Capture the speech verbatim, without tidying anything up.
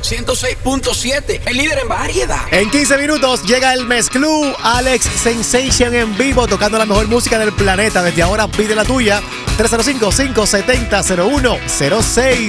ciento seis punto siete, el líder en variedad. En quince minutos llega el mezclú Alex Sensation en vivo, tocando la mejor música del planeta. Desde ahora pide la tuya. tres cero cinco, cinco siete cero, cero uno cero seis.